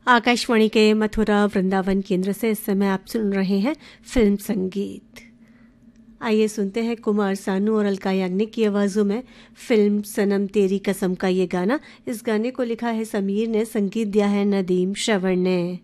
आकाशवाणी के मथुरा वृंदावन केंद्र से इस समय आप सुन रहे हैं फिल्म संगीत। आइए सुनते हैं कुमार सानू और अलका याग्निक की आवाज़ों में फिल्म सनम तेरी कसम का ये गाना। इस गाने को लिखा है समीर ने, संगीत दिया है नदीम श्रवण ने।